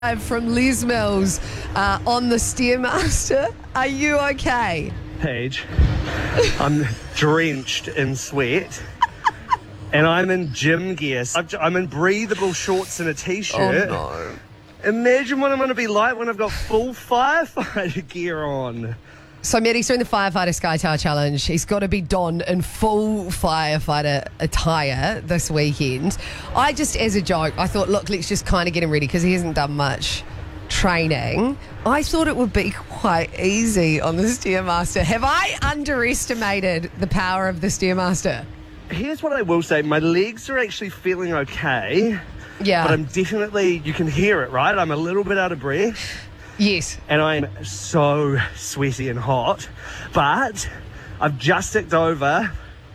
From Les Mills on the Stairmaster. Are you okay? Paige, I'm drenched in sweat and I'm in gym gear. I'm in breathable shorts and a t-shirt. Oh no. Imagine what I'm going to be like when I've got full firefighter gear on. So Maddie's doing the Firefighter Sky Tower Challenge. He's got to be donned in full firefighter attire this weekend. I just, as a joke, I thought, look, let's just kind of get him ready because he hasn't done much training. I thought it would be quite easy on the Stairmaster. Have I underestimated the power of the Stairmaster? Here's what I will say. My legs are actually feeling okay. Yeah. But I'm definitely, you can hear it, right? I'm a little bit out of breath. Yes. And I'm so sweaty and hot, but I've just ticked over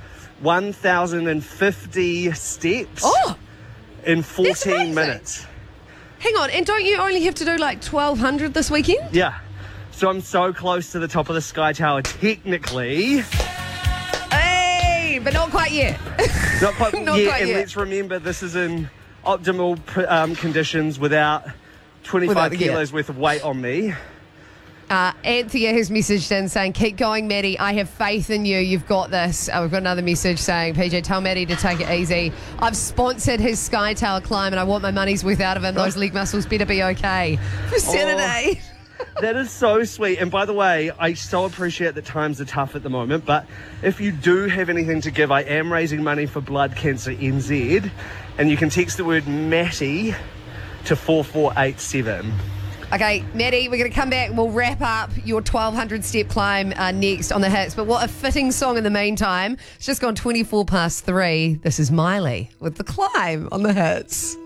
1,050 steps in 14 minutes. Hang on, and don't you only have to do like 1,200 this weekend? Yeah. So I'm so close to the top of the Sky Tower, technically. Hey, but not quite yet. Not quite, Not yet. quite And yet. let's remember, this is in optimal conditions without 25 Without the gear. kilos worth of weight on me. Anthea has messaged in saying, keep going, Maddie. I have faith in you. You've got this. We've got another message saying, PJ, tell Maddie to take it easy. I've sponsored his Sky Tower climb and I want my money's worth out of him. Those leg muscles better be okay for Saturday. That is so sweet. And by the way, I so appreciate that times are tough at the moment, but if you do have anything to give, I am raising money for Blood Cancer NZ, and you can text the word Matty to 4487. Okay, Maddie, we're going to come back and we'll wrap up your 1,200 step climb next on the hits. But what a fitting song in the meantime. It's just gone 3:24. This is Miley with The Climb on the hits.